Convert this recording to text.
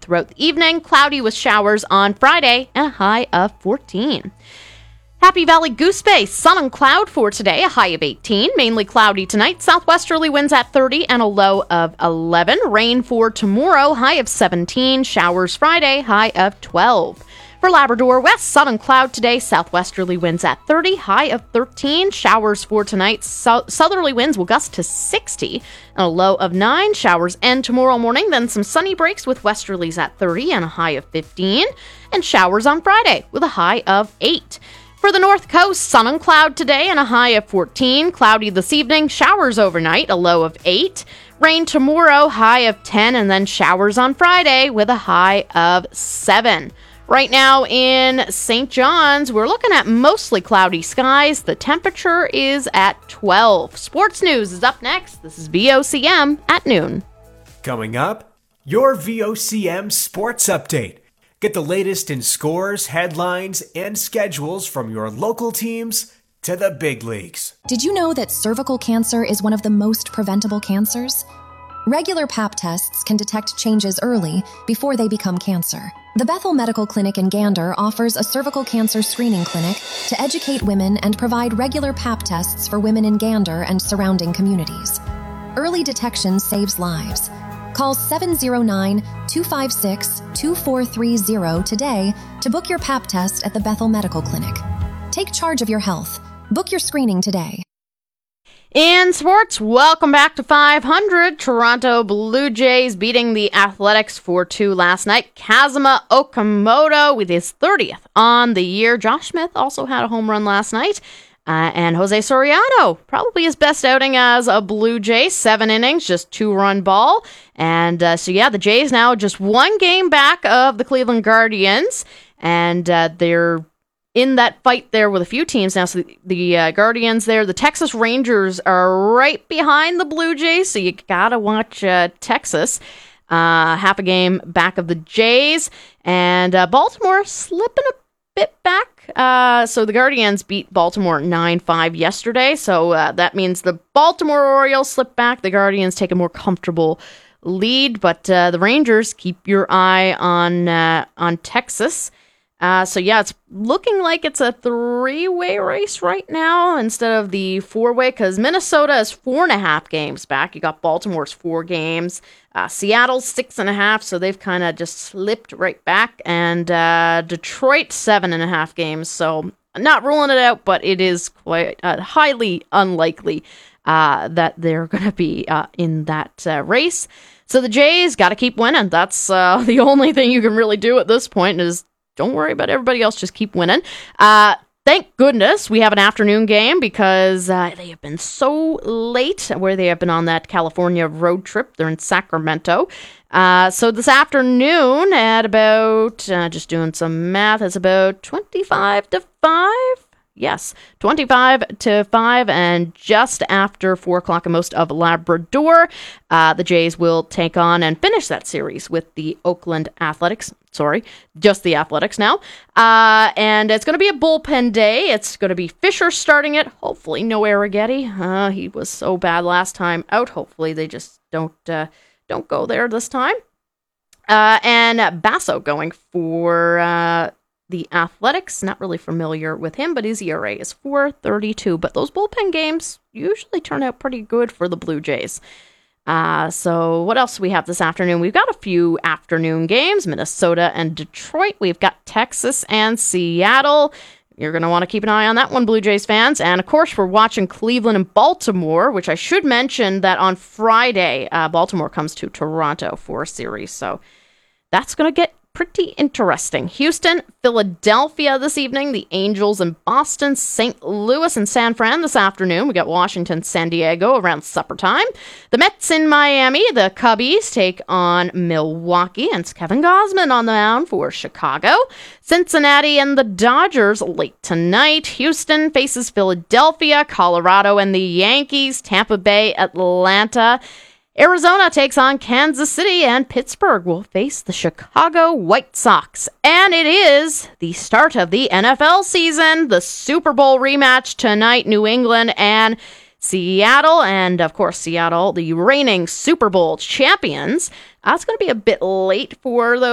throughout the evening. Cloudy with showers on Friday and a high of 14. Happy Valley Goose Bay, sun and cloud for today, a high of 18. Mainly cloudy tonight, southwesterly winds at 30 and a low of 11. Rain for tomorrow, high of 17. Showers Friday, high of 12. For Labrador West, sun and cloud today, southwesterly winds at 30, high of 13. Showers for tonight, southerly winds will gust to 60 and a low of 9. Showers end tomorrow morning, then some sunny breaks with westerlies at 30 and a high of 15. And showers on Friday with a high of 8. For the North Coast, sun and cloud today and a high of 14. Cloudy this evening, showers overnight, a low of 8. Rain tomorrow, high of 10, and then showers on Friday with a high of 7. Right now in St. John's, we're looking at mostly cloudy skies. The temperature is at 12. Sports news is up next. This is VOCM at noon. Coming up, your VOCM Sports Update. Get the latest in scores, headlines, and schedules from your local teams to the big leagues. Did you know that cervical cancer is one of the most preventable cancers? Regular Pap tests can detect changes early before they become cancer. The Bethel Medical Clinic in Gander offers a cervical cancer screening clinic to educate women and provide regular Pap tests for women in Gander and surrounding communities. Early detection saves lives. Call 709-256-2430 today to book your Pap test at the Bethel Medical Clinic. Take charge of your health. Book your screening today. In sports, welcome back to 500. Toronto Blue Jays beating the Athletics 4-2 last night. Kazuma Okamoto with his 30th on the year. Josh Smith also had a home run last night. And Jose Soriano, probably his best outing as a Blue Jay. 7 innings, just 2-run ball. And the Jays now just one game back of the Cleveland Guardians. And they're in that fight there with a few teams now. So the Guardians there, the Texas Rangers are right behind the Blue Jays. So you gotta watch Texas. Half a game back of the Jays. And Baltimore slipping a bit back. So the Guardians beat Baltimore 9-5 yesterday. So that means the Baltimore Orioles slip back. The Guardians take a more comfortable lead. But the Rangers, keep your eye on Texas. It's looking like it's a 3-way race right now instead of the 4-way, because Minnesota is 4.5 games back. You got Baltimore's 4 games, Seattle's 6.5, so they've kind of just slipped right back, and Detroit 7.5 games. So not ruling it out, but it is quite highly unlikely that they're going to be in that race. So the Jays got to keep winning. That's the only thing you can really do at this point is don't worry about everybody else, just keep winning. Thank goodness we have an afternoon game because they have been so late where they have been on that California road trip. They're in Sacramento. So this afternoon at about, just doing some math, it's about 25 to 5. Yes, 25 to 5, and just after 4 o'clock in most of Labrador, the Jays will take on and finish that series with the Oakland Athletics. Sorry, just the Athletics now. And it's going to be a bullpen day. It's going to be Fisher starting it. Hopefully no Arrighetti. He was so bad last time out. Hopefully they just don't go there this time. And Basso going for the Athletics. Not really familiar with him, but his ERA is 4.32. But those bullpen games usually turn out pretty good for the Blue Jays. So what else do we have this afternoon? We've got a few afternoon games, Minnesota and Detroit. We've got Texas and Seattle. You're going to want to keep an eye on that one, Blue Jays fans. And of course, we're watching Cleveland and Baltimore, which I should mention that on Friday, Baltimore comes to Toronto for a series. So that's going to get pretty interesting. Houston, Philadelphia this evening, the Angels in Boston, St. Louis and San Fran this afternoon. We got Washington, San Diego around supper time. The Mets in Miami, the Cubbies take on Milwaukee, and it's Kevin Gausman on the mound for Chicago. Cincinnati and the Dodgers late tonight. Houston faces Philadelphia, Colorado and the Yankees, Tampa Bay, Atlanta. Arizona takes on Kansas City, and Pittsburgh will face the Chicago White Sox. And it is the start of the NFL season. The Super Bowl rematch tonight, New England and Seattle. And, of course, Seattle, the reigning Super Bowl champions. It's going to be a bit late for those